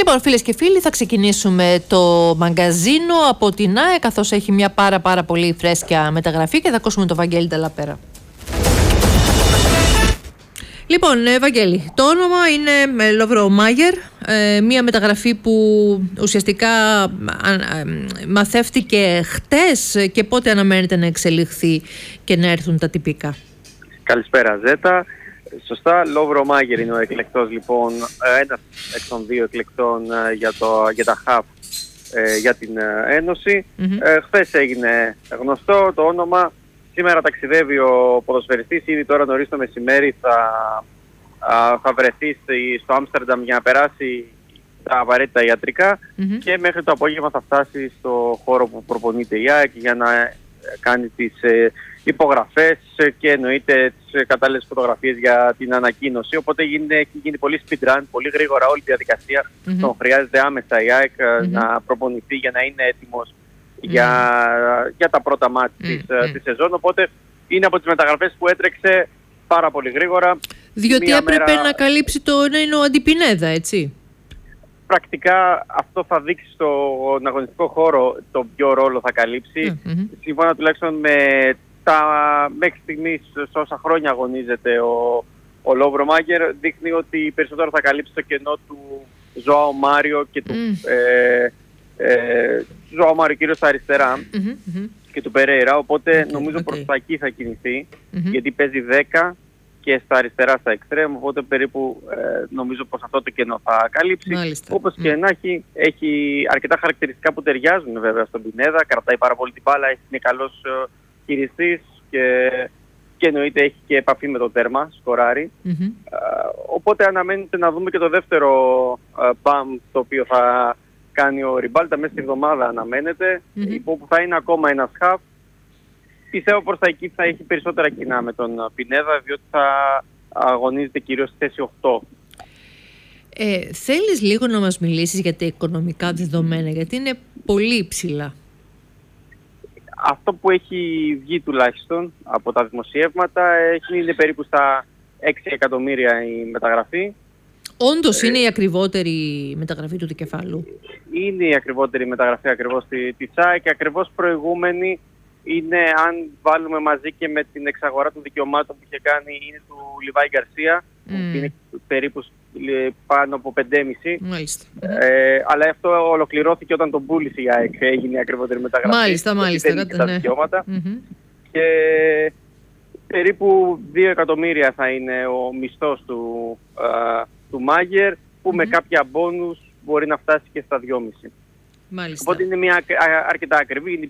Λοιπόν, φίλες και φίλοι, θα ξεκινήσουμε το μαγκαζίνο από την ΑΕ, καθώς έχει μια πάρα πολύ φρέσκια μεταγραφή, και θα ακούσουμε τον Βαγγέλη Νταλαπέρα. Λοιπόν, Βαγγέλη, το όνομα είναι Λόβρο Μάγερ, μια μεταγραφή που ουσιαστικά μαθεύτηκε χτες, και πότε αναμένεται να εξελιχθεί και να έρθουν τα τυπικά? Καλησπέρα, Ζέτα. Σωστά, Λόβρο Μάγερ είναι ο εκλεκτός, λοιπόν, ένας εκ των δύο εκλεκτών για τα ΧΑΦ για την Ένωση. Χθες έγινε γνωστό το όνομα. Σήμερα ταξιδεύει ο ποδοσφαιριστής, ήδη τώρα νωρίς το μεσημέρι θα βρεθεί στο Άμστερνταμ για να περάσει τα απαραίτητα ιατρικά και μέχρι το απόγευμα θα φτάσει στο χώρο που προπονείται η ΑΕΚ για να κάνει τις υπογραφές και εννοείται τις κατάλληλες φωτογραφίες για την ανακοίνωση. Οπότε έχει γίνει πολύ speed run, πολύ γρήγορα όλη η διαδικασία. Τον χρειάζεται άμεσα η ΑΕΚ να προπονηθεί για να είναι έτοιμος για τα πρώτα μάτια της σεζόν. Οπότε είναι από τις μεταγραφές που έτρεξε πάρα πολύ γρήγορα. Διότι έπρεπε να καλύψει ο Αντιπινέδα, έτσι. Πρακτικά αυτό θα δείξει στον αγωνιστικό χώρο τον ποιο ρόλο θα καλύψει. Σύμφωνα τουλάχιστον με μέχρι στιγμής, σε όσα χρόνια αγωνίζεται ο Λόβρο Μάγερ, δείχνει ότι περισσότερο θα καλύψει το κενό του Ζωάο Μάριο και του Ζωάο Μάριο κυρίως στα αριστερά και του Περέιρα, οπότε νομίζω προς τα εκεί θα κινηθεί, γιατί παίζει 10 και στα αριστερά στα εξτρέμ, οπότε περίπου νομίζω πως αυτό το κενό θα καλύψει. Όπως και να έχει αρκετά χαρακτηριστικά που ταιριάζουν βέβαια στον Πινέδα, κρατάει πάρα πολύ την μπάλα, είναι καλός χειριστής και εννοείται έχει και επαφή με το τέρμα, σκοράρει. Οπότε αναμένεται να δούμε και το δεύτερο μπαμ το οποίο θα κάνει ο Ριμπάλτα μέσα στη εβδομάδα, αναμένεται, όπου θα είναι ακόμα ένας χαφ. Πιστεύω προς τα εκεί θα έχει περισσότερα κοινά με τον Πινέδα, διότι θα αγωνίζεται κυρίως στη θέση 8. Θέλεις λίγο να μας μιλήσεις για τα οικονομικά δεδομένα, γιατί είναι πολύ υψηλά? Αυτό που έχει βγει τουλάχιστον από τα δημοσιεύματα είναι περίπου στα 6 εκατομμύρια η μεταγραφή. Όντως είναι η ακριβότερη μεταγραφή του δικεφάλου? Είναι η ακριβότερη μεταγραφή ακριβώς της ΑΕΚ και ακριβώς προηγούμενη είναι, αν βάλουμε μαζί και με την εξαγορά των δικαιωμάτων που είχε κάνει, είναι του Λιβάη Γκαρσία, που είναι περίπου πάνω από 5,5. Αλλά αυτό ολοκληρώθηκε όταν τον πούλησε η ΑΕΚ, έγινε η ακριβότερη μεταγραφή. Μάλιστα. Τα δικαιώματα. Και περίπου 2 εκατομμύρια θα είναι ο μισθός του Μάγερ, που με κάποια μπόνους μπορεί να φτάσει και στα 2,5. Οπότε είναι μια αρκετά ακριβή, είναι